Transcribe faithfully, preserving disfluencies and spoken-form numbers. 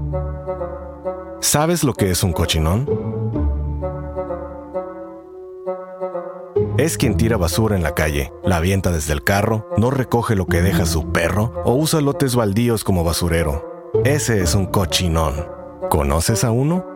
¿Sabes lo que es un cochinón? Es quien tira basura en la calle, la avienta desde el carro, no recoge lo que deja su perro o usa lotes baldíos como basurero. Ese es un cochinón. ¿Conoces a uno?